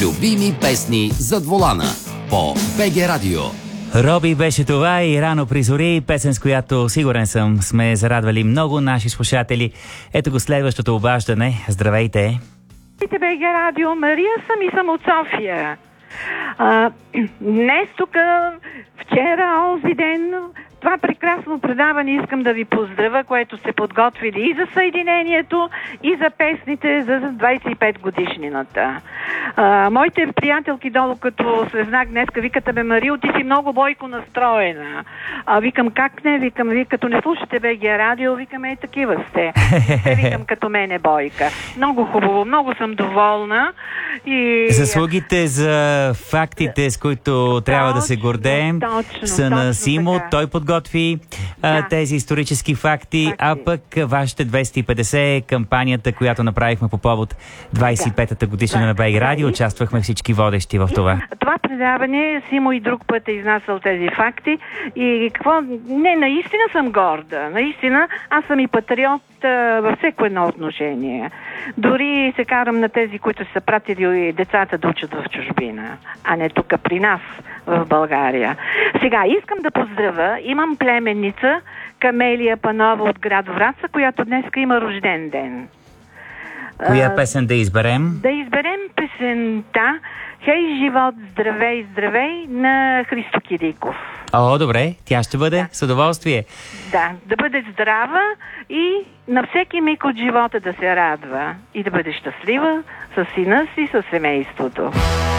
Любими песни зад волана по БГ Радио. Роби беше това и Рано при зори, песен с която сигурен съм сме зарадвали много наши слушатели. Ето го следващото обаждане. Здравейте! БГ Радио, Мария съм и съм от София. Днес тук, вчера, онзи ден, това прекрасно предаване искам да ви поздравя, което сте подготвили и за съединението, и за песните за 25 годишнината. Моите приятелки долу, като се знак днеска, викате ме: Марио, ти си много бойко настроена. Викам, как не? Викам, вие като не слушате БГ Радио, викаме, такива сте. Викам, като мене бойка. Много хубаво, много съм доволна. И заслугите за фактите, с които трябва да се гордеем, са на Симо. Така. Той подготви тези исторически факти, а пък вашите 250 е кампанията, която направихме по повод 25-та годишнина на БГ Радио. Участвахме всички водещи в това. Това предаване Симо и друг път е изнасял тези факти и какво... Не, наистина съм горда. Наистина, аз съм и патриот във всеко едно отношение. Дори се карам на тези, които са пратили децата да учат в чужбина, а не тук при нас в България. Сега искам да поздравя, имам племенница Камелия Панова от град Враца, която днес има рожден ден. Коя песен да изберем? Да изберем песента "Хей, живот, здравей, здравей" на Христо Кириков. О, добре, тя ще бъде с удоволствие. Да бъде здрава и на всеки миг от живота да се радва и да бъде щастлива с сина си, с семейството.